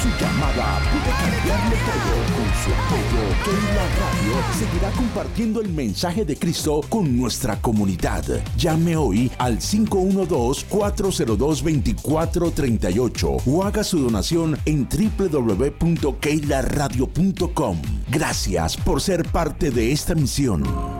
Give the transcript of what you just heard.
Su llamada puede cambiarlo todo. Con su apoyo, Keila Radio seguirá compartiendo el mensaje de Cristo con nuestra comunidad. Llame hoy al 512-402-2438 o haga su donación en www.keilaradio.com. Gracias por ser parte de esta misión.